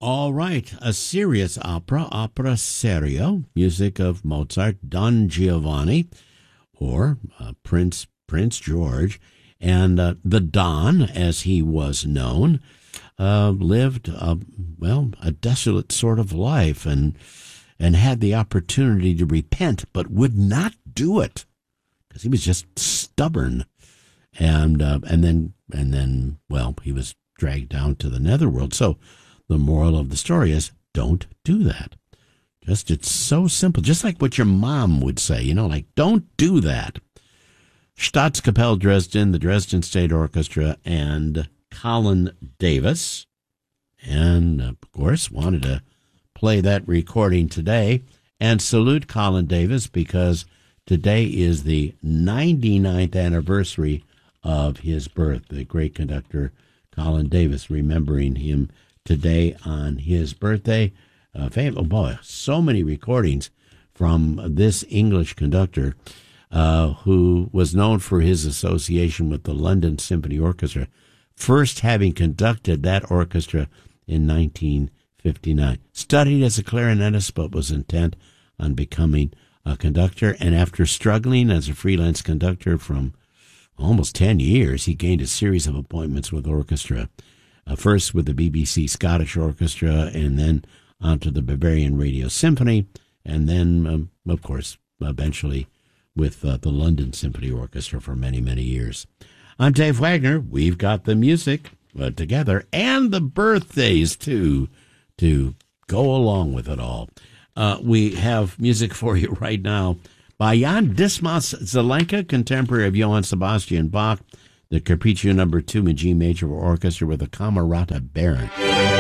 All right, a serious opera, opera serio, music of Mozart, Don Giovanni, or Prince George, and the Don, as he was known, lived a desolate sort of life, and had the opportunity to repent, but would not do it because he was just stubborn, and then he was dragged down to the netherworld. So the moral of the story is, don't do that. It's so simple, just like what your mom would say, like, don't do that. Staatskapelle Dresden, the Dresden State Orchestra, and Colin Davis, and of course wanted to play that recording today and salute Colin Davis because today is the 99th anniversary of his birth. The great conductor Colin Davis, remembering him today on his birthday. So many recordings from this English conductor who was known for his association with the London Symphony Orchestra, first having conducted that orchestra in 1959. Studied as a clarinetist, but was intent on becoming a conductor. And after struggling as a freelance conductor from almost 10 years, he gained a series of appointments with orchestra. First with the BBC Scottish Orchestra, and then onto the Bavarian Radio Symphony, and then, of course, eventually with the London Symphony Orchestra for many, many years. I'm Dave Wagner. We've got the music together and the birthdays, too, to go along with it all. We have music for you right now by Jan Dismas Zelenka, contemporary of Johann Sebastian Bach, the Capriccio No. 2 in G major orchestra with a Camerata Baron.